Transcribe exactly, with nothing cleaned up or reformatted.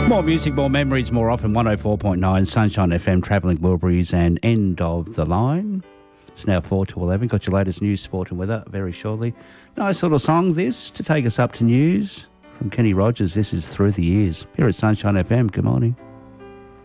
More music, more memories, more often. one oh four point nine Sunshine F M, travelling Wilburys and end of the line. It's now four to eleven. Got your latest news, sport and weather very shortly. Nice little song this to take us up to news from Kenny Rogers. This is Through the Years here at Sunshine F M. Good morning.